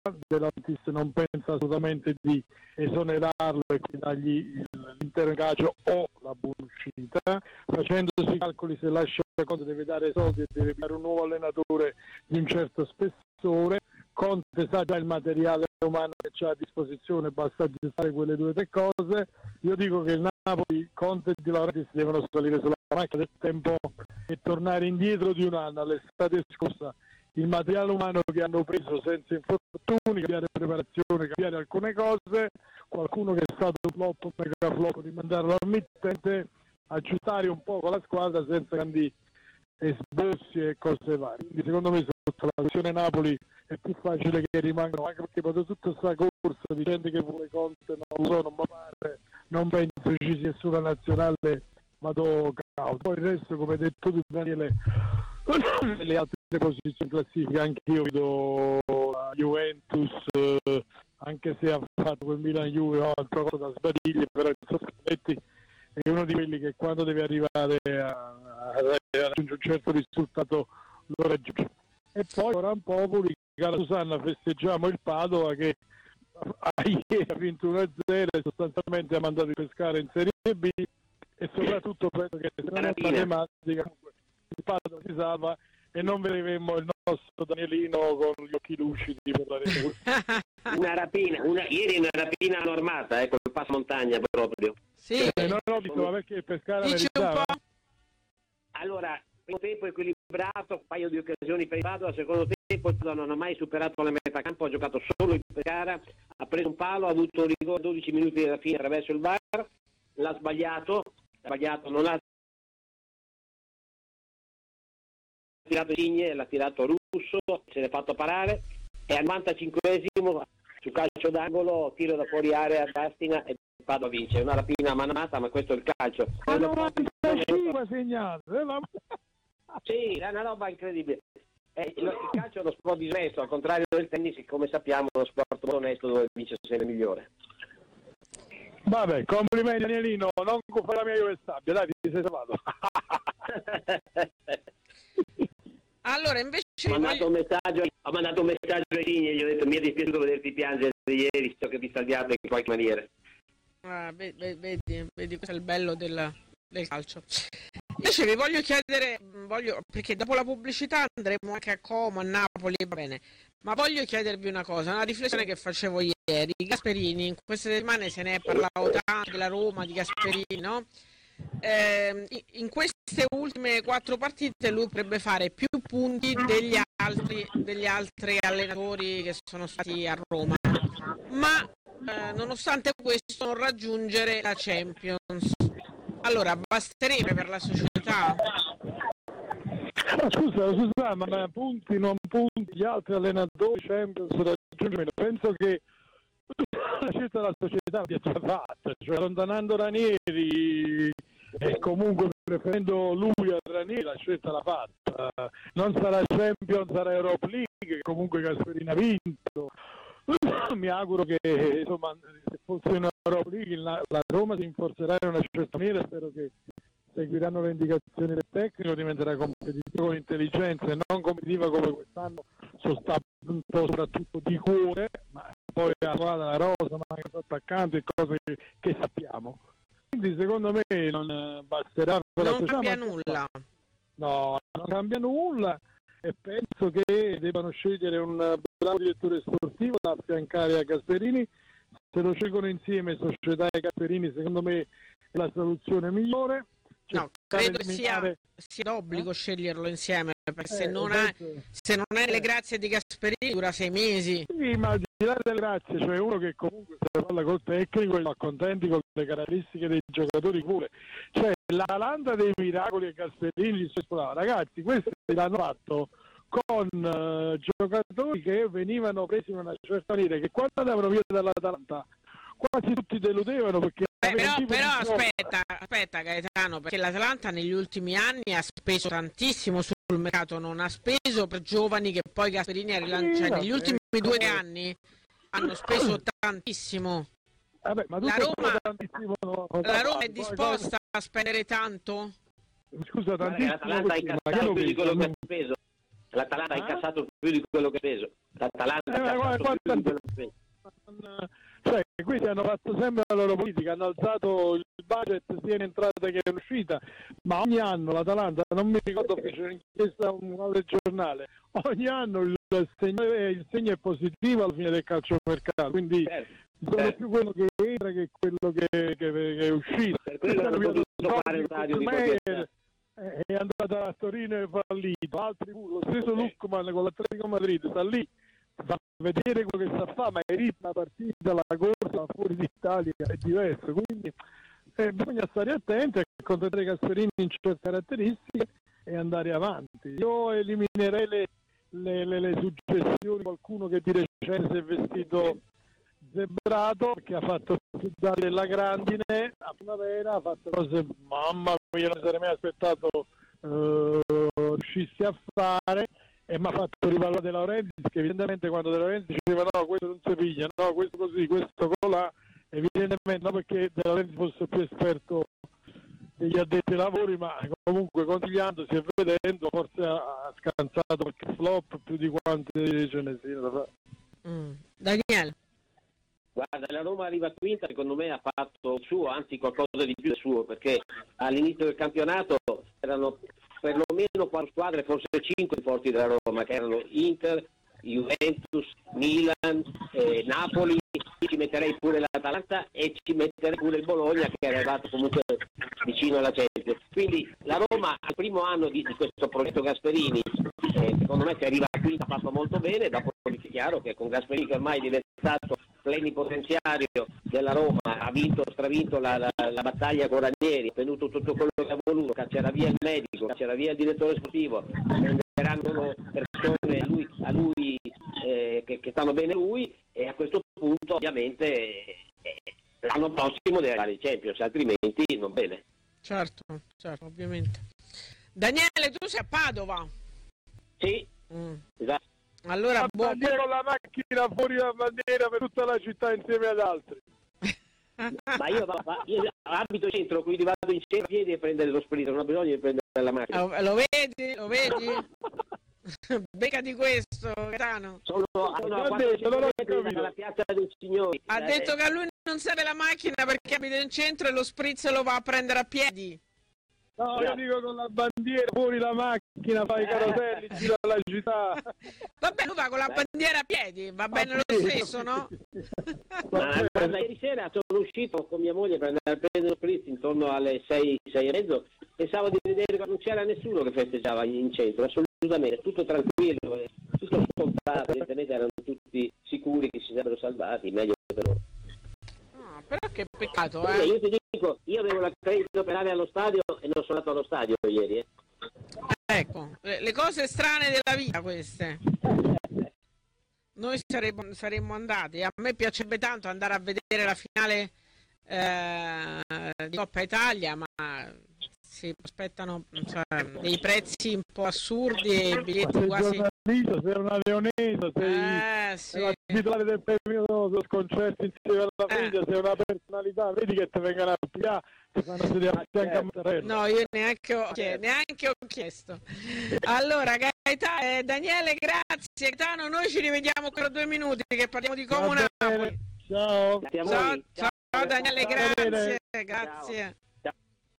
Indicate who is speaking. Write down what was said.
Speaker 1: De Laurentiis non pensa assolutamente di esonerarlo e quindi dargli l'intero ingaggio o la buonuscita, facendosi i calcoli se lascia Conte deve dare soldi e deve dare un nuovo allenatore di un certo spessore. Conte sa già il materiale umano che c'ha a disposizione, basta aggiustare quelle 2 o 3 cose. Io dico che il Napoli, Conte e Di Laurentiis devono salire sulla macchina del tempo e tornare indietro di un anno, all'estate scorsa. Il materiale umano che hanno preso senza infortuni, cambiare preparazione, cambiare alcune cose, qualcuno che è stato flop, mega flop, rimandarlo al mittente, aggiustare un po' con la squadra senza grandi sbossi e cose varie. Quindi secondo me sotto la questione Napoli è più facile che rimangano, anche perché dopo tutta questa corsa di gente che vuole Conte, non lo so, non mi pare, non penso ci sia nessuna nazionale, vado cauto. Poi il resto, come hai detto tu Daniele, le altre posizioni in classifica, anche io vedo la Juventus, anche se ha fatto quel Milan-Juve o altra cosa da sbadiglie, però Spalletti è uno di quelli che quando deve arrivare a raggiungere un certo risultato lo raggiunge. E poi ora un po' cara Susanna, festeggiamo il Padova che ieri ha vinto 1-0 e sostanzialmente ha mandato di pescare in Serie B, e soprattutto penso che se non è matematica il Padova si salva e non vedremo il nostro Danielino con gli occhi lucidi per la rete.
Speaker 2: Ieri una rapina normata, col passo montagna proprio.
Speaker 3: Sì.
Speaker 1: Non ho visto, ma perché pescare
Speaker 3: Dici un
Speaker 1: meritava?
Speaker 3: po'.
Speaker 2: Allora, primo tempo equilibrato, un paio di occasioni per il Padova, secondo tempo il Padova non ha mai superato la metà campo, ha giocato solo in Pescara, ha preso un palo, ha avuto un rigore 12 minuti dalla fine attraverso il VAR, l'ha sbagliato, non ha tirato Insigne, l'ha tirato Russo, se l'è fatto parare, e al 95esimo su calcio d'angolo, tiro da fuori area a Tastina e Padova vince. È una rapina manata, ma questo è il calcio.
Speaker 1: Ma 95 segnato!
Speaker 2: Sì, è una roba incredibile. Il calcio è uno sport dismesso, al contrario del tennis, come sappiamo è uno sport molto onesto dove vince sempre il migliore.
Speaker 1: Vabbè, complimenti Danielino, non fai la mia Juve Stabia, dai, ti sei salvato.
Speaker 3: Allora, invece
Speaker 2: ho mandato un messaggio ai Signi e gli ho detto mi è dispiaciuto vederti piangere ieri, so che vi salviate in qualche maniera.
Speaker 3: Vedi, questo è il bello del calcio. Invece vi voglio chiedere, perché dopo la pubblicità andremo anche a Como, a Napoli, va bene, ma voglio chiedervi una cosa, una riflessione che facevo ieri. Gasperini, in queste settimane se ne è parlato tanto della Roma, di Gasperini, no? In queste ultime 4 partite lui potrebbe fare più punti degli altri allenatori che sono stati a Roma, ma nonostante questo non raggiungere la Champions. Allora, basterebbe per la società?
Speaker 1: Scusa, ma punti, non punti, gli altri allenatori Champions raggiungimento, penso che la scelta della società abbia già fatta, cioè allontanando Ranieri e comunque preferendo lui a Ranieri, la scelta l'ha fatta. Non sarà Champions, sarà Europa League, che comunque Gasperini ha vinto. Mi auguro che insomma, se fosse una Europa League la Roma si rinforzerà in una certa maniera, spero che seguiranno le indicazioni del tecnico, diventerà competitiva con intelligenza e non competitiva come quest'anno soprattutto di cuore, ma poi la squadra, la rosa, ma anche attaccanti e cose che sappiamo. Quindi secondo me non basterà per
Speaker 3: non cambia nulla.
Speaker 1: No, non cambia nulla e penso che debbano scegliere un bravo direttore sportivo da affiancare a Gasperini. Se lo scelgono insieme società e Gasperini, secondo me è la soluzione migliore.
Speaker 3: No, credo che sia d'obbligo sceglierlo insieme, perché se non è le grazie di Gasperini dura 6 mesi.
Speaker 1: Sì, ma al di là delle grazie, cioè uno che comunque se parla col tecnico e va contenti con le caratteristiche dei giocatori pure. Cioè l'Atalanta dei miracoli e Gasperini, ragazzi, questo l'hanno fatto con giocatori che venivano presi in una certa maniera, che quando andavano via dall'Atalanta quasi tutti deludevano perché
Speaker 3: però aspetta Gaetano, perché l'Atalanta negli ultimi anni ha speso tantissimo sul mercato, non ha speso per giovani che poi Gasperini ha rilanciato. Negli ultimi 2 anni hanno speso tantissimo.
Speaker 1: Vabbè, ma
Speaker 3: la Roma è disposta a spendere tanto?
Speaker 1: Scusa, tantissimo.
Speaker 2: L'Atalanta ha incassato più di quello che ha speso. L'Atalanta ha incassato più di quello che ha speso. L'Atalanta
Speaker 1: cioè, questi hanno fatto sempre la loro politica, hanno alzato il budget sia in entrata che in uscita, ma ogni anno l'Atalanta, non mi ricordo che c'era inchiesta un altro giornale, ogni anno il segno è positivo alla fine del calciomercato, quindi sono più quello che entra che quello che è uscito.
Speaker 2: Per quello hanno potuto fare un stadio di potenza.
Speaker 1: È andata a Torino e fallito, altri lo stesso Lukman con l'Atletico Madrid sta lì, fa vedere quello che sa fare, ma il ritmo, la partita, la corsa fuori d'Italia è diverso, quindi bisogna stare attenti a controllare Gasperini in certe caratteristiche e andare avanti. Io eliminerei le suggestioni, qualcuno che di recente si è vestito zebrato, che ha fatto dare la grandine a primavera, ha fatto cose, mamma mia, non sarei mai aspettato riuscissi a fare, e mi ha fatto rivalutare De Laurentiis, che evidentemente quando De Laurentiis diceva no, questo non si piglia, no, questo così, questo là, evidentemente no, perché De Laurentiis fosse più esperto degli addetti ai lavori, ma comunque consigliandosi e vedendo forse ha scansato qualche flop più di quante ce ne siano da fare.
Speaker 3: Daniele.
Speaker 2: Guarda, la Roma arriva quinta, secondo me ha fatto il suo, anzi qualcosa di più del suo, perché all'inizio del campionato erano perlomeno 4 squadre, forse 5 forti della Roma, che erano Inter, Juventus, Milan, Napoli, ci metterei pure l'Atalanta e ci metterei pure il Bologna, che è arrivato comunque vicino alla Champions. Quindi la Roma al primo anno di questo progetto Gasperini, secondo me, che arriva qui ha fatto molto bene, dopo è chiaro che con Gasperini, che ormai è diventato plenipotenziario della Roma, ha vinto, stravinto la battaglia con Ranieri, ha ottenuto tutto quello che ha voluto, caccerà via il medico, caccerà via il direttore sportivo, prenderanno persone a lui che stanno bene lui, e a questo punto ovviamente l'anno prossimo deve arrivare il Champions, altrimenti non bene.
Speaker 3: Certo, ovviamente. Daniele, tu sei a Padova?
Speaker 2: Sì, esatto.
Speaker 1: con
Speaker 3: Allora,
Speaker 1: la macchina fuori la bandiera per tutta la città insieme ad altri.
Speaker 2: Ma io abito in centro, quindi vado in centro a piedi e prendere lo split, non ho bisogno di prendere la macchina.
Speaker 3: Lo vedi? Becca di questo, Gaetano.
Speaker 2: Sono a 400 metri dalla piazza dei Signori.
Speaker 3: Ha detto che a lui non serve la macchina perché abita in centro e lo spritz lo va a prendere a piedi.
Speaker 1: No, io dico con la bandiera fuori la macchina, fai i caroselli, gira la città.
Speaker 3: Vabbè, lui va con la bandiera a piedi, va bene lo stesso, no?
Speaker 2: Ma ieri sera sono uscito con mia moglie per andare a prendere lo spritz intorno alle 6 e mezzo. Pensavo di vedere che non c'era nessuno che festeggiava in centro, assolutamente, tutto tranquillo, tutto scontato, evidentemente erano tutti sicuri che si sarebbero salvati, meglio per loro.
Speaker 3: Però che peccato,
Speaker 2: Io ti dico, io avevo la credito per andare allo stadio e non sono andato allo stadio ieri.
Speaker 3: Ecco, le cose strane della vita queste. Noi saremmo andati, a me piacerebbe tanto andare a vedere la finale di Coppa Italia, ma si aspettano dei prezzi un po' assurdi e i biglietti quasi...
Speaker 1: Sei una leonesa, sei la titolare del premio dello sconcerto insieme alla figlia, sei una personalità, vedi che ti vengono a pigliare, ti fanno sedere a fianco a Mattarella.
Speaker 3: No, io neanche ho chiesto. Allora, Daniele, grazie. Gaetano, noi ci rivediamo tra 2 minuti che parliamo di Como Napoli.
Speaker 1: Ciao.
Speaker 3: Ciao Daniele, grazie.